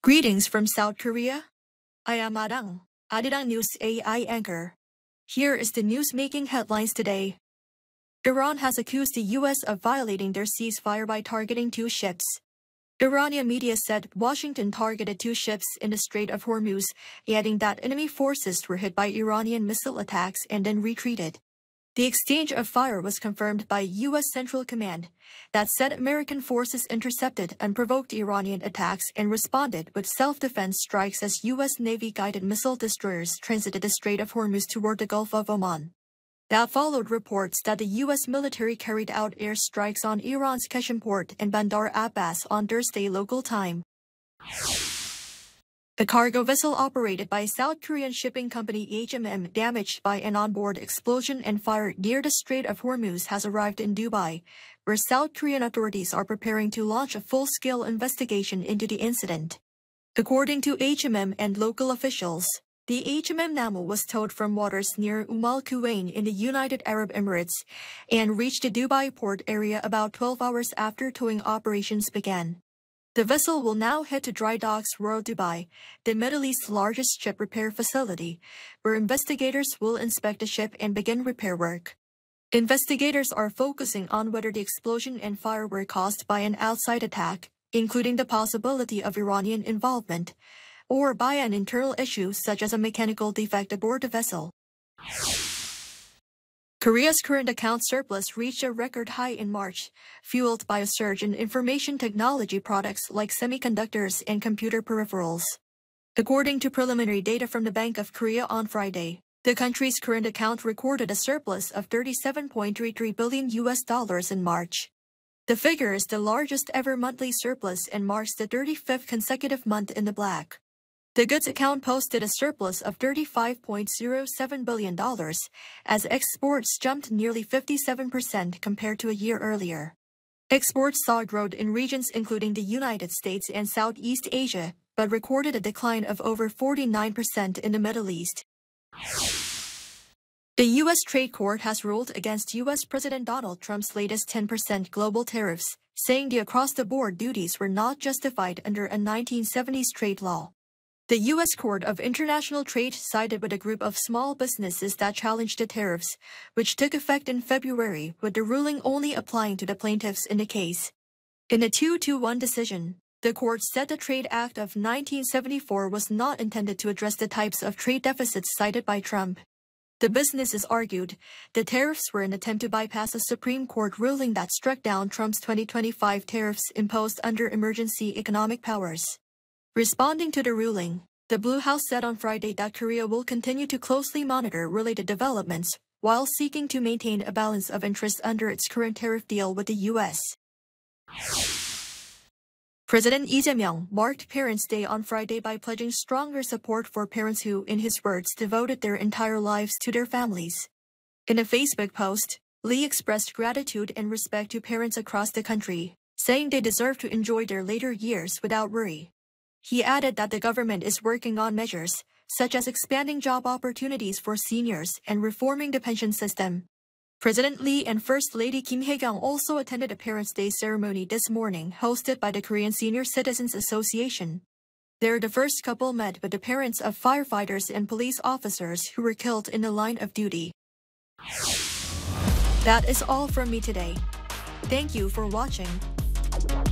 Greetings from South Korea. I am Adang, Arirang News AI anchor. Here is the news-making headlines today. Iran has accused the U.S. of violating their ceasefire by targeting two ships. Iranian media said Washington targeted two ships in the Strait of Hormuz, adding that enemy forces were hit by Iranian missile attacks and then retreated. The exchange of fire was confirmed by U.S. Central Command that said American forces intercepted unprovoked Iranian attacks and responded with self-defense strikes as U.S. Navy-guided missile destroyers transited the Strait of Hormuz toward the Gulf of Oman. That followed reports that the U.S. military carried out airstrikes on Iran's Qeshm port and Bandar Abbas on Thursday local time. The cargo vessel operated by South Korean shipping company HMM damaged by an onboard explosion and fire near the Strait of Hormuz has arrived in Dubai, where South Korean authorities are preparing to launch a full-scale investigation into the incident. According to HMM and local officials, the HMM Nammo was towed from waters near Al Quwain in the United Arab Emirates and reached the Dubai port area about 12 hours after towing operations began. The vessel will now head to Dry Docks Royal Dubai, the Middle East's largest ship repair facility, where investigators will inspect the ship and begin repair work. Investigators are focusing on whether the explosion and fire were caused by an outside attack, including the possibility of Iranian involvement, or by an internal issue such as a mechanical defect aboard the vessel. Korea's current account surplus reached a record high in March, fueled by a surge in information technology products like semiconductors and computer peripherals. According to preliminary data from the Bank of Korea on Friday, the country's current account recorded a surplus of $37.33 billion in March. The figure is the largest ever monthly surplus and marks the 35th consecutive month in the black. The goods account posted a surplus of $35.07 billion, as exports jumped nearly 57% compared to a year earlier. Exports saw growth in regions including the United States and Southeast Asia, but recorded a decline of over 49% in the Middle East. The U.S. Trade Court has ruled against U.S. President Donald Trump's latest 10% global tariffs, saying the across-the-board duties were not justified under a 1970s trade law. The U.S. Court of International Trade sided with a group of small businesses that challenged the tariffs, which took effect in February, with the ruling only applying to the plaintiffs in the case. In a 2-1 decision, the court said the Trade Act of 1974 was not intended to address the types of trade deficits cited by Trump. The businesses argued the tariffs were an attempt to bypass a Supreme Court ruling that struck down Trump's 2025 tariffs imposed under emergency economic powers. Responding to the ruling, the Blue House said on Friday that Korea will continue to closely monitor related developments while seeking to maintain a balance of interest under its current tariff deal with the U.S. President Lee Jae-myung marked Parents' Day on Friday by pledging stronger support for parents who, in his words, devoted their entire lives to their families. In a Facebook post, Lee expressed gratitude and respect to parents across the country, saying they deserve to enjoy their later years without worry. He added that the government is working on measures, such as expanding job opportunities for seniors and reforming the pension system. President Lee and First Lady Kim Hae-kyung also attended a Parents' Day ceremony this morning hosted by the Korean Senior Citizens Association. There, the first couple met with the parents of firefighters and police officers who were killed in the line of duty. That is all from me today. Thank you for watching.